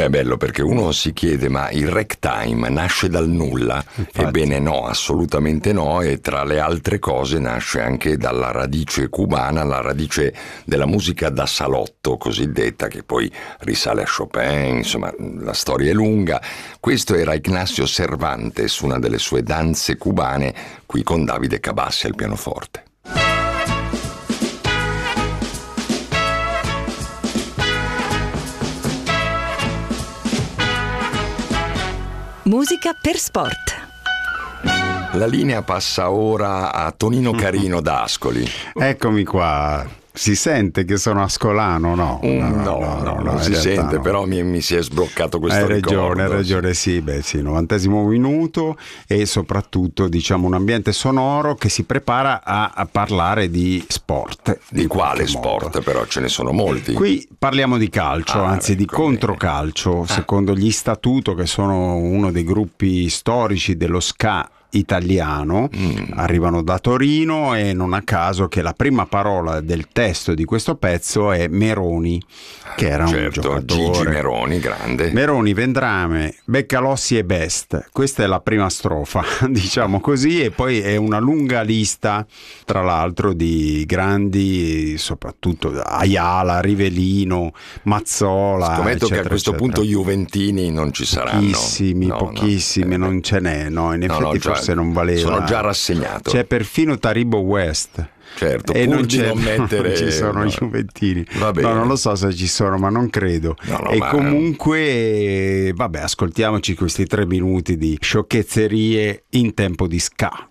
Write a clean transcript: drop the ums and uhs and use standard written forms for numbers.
Beh, è bello perché uno si chiede, ma il ragtime nasce dal nulla? Infatti. Ebbene no, assolutamente no, e tra le altre cose nasce anche dalla radice cubana, la radice della musica da salotto cosiddetta, che poi risale a Chopin, insomma la storia è lunga. Questo era Ignacio Cervantes, una delle sue danze cubane, qui con Davide Cabassi al pianoforte. Musica per sport. La linea passa ora a Tonino Carino da Ascoli. Eccomi qua. Si sente che sono ascolano, no? No, non si sente, no. però mi si è sbloccato questo ricordo. Hai ragione, sì, 90° minuto, e soprattutto diciamo un ambiente sonoro che si prepara a parlare di sport. Di quale sport? Però ce ne sono molti. Qui parliamo di calcio, anzi di controcalcio, secondo gli Statuto, che sono uno dei gruppi storici dello ska italiano. Arrivano da Torino, e non a caso che la prima parola del testo di questo pezzo è Meroni, che era un giocatore. Gigi Meroni, grande. Meroni, Vendrame, Beccalossi e Best. Questa è la prima strofa, diciamo così, e poi è una lunga lista, tra l'altro, di grandi, soprattutto Ayala, Rivellino, Mazzola. Scommetto che a questo eccetera. punto Juventini non ci saranno. Pochissimi, non ce n'è, no, in effetti forse non valeva. Sono già rassegnato. C'è perfino Taribo West. Certo, e pur non di non mettere... non ci sono i Juventini. Va bene. No, non lo so se ci sono, ma non credo. Comunque, vabbè, ascoltiamoci questi 3 minuti di sciocchezzerie in tempo di ska.